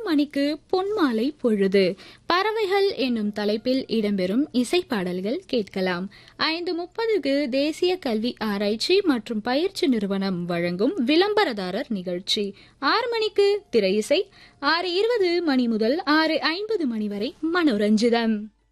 மணிக்கு பொன்மாலை பொழுது பறவைகள் என்னும் தலைப்பில் இடம்பெறும் இசைப்பாடல்கள் கேட்கலாம். 5:30க்கு தேசிய கல்வி ஆராய்ச்சி மற்றும் பயிற்சி நிறுவனம் வழங்கும் விளம்பரதாரர் நிகழ்ச்சி. 6 மணிக்கு திரை இசை. 6:20 மணி முதல் 6:50 மணி வரை மனோரஞ்சிதம்.